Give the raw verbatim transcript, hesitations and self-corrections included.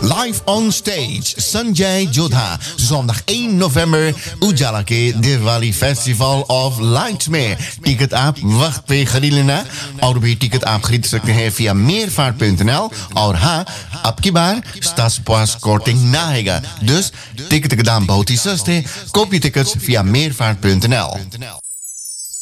Live on stage, Sanjay Jodha. Zondag één november, Ujala के Diwali festival of lights में टिकट आप वक्त पे खरीद लेना और भी टिकट आप खरीद सकते हैं via meervaart punt n l और हाँ अब की बार Stadspas korting naaiga. Dus ticketten gedaan बहुत ही सस्ते. Koop je tickets via meervaart punt n l.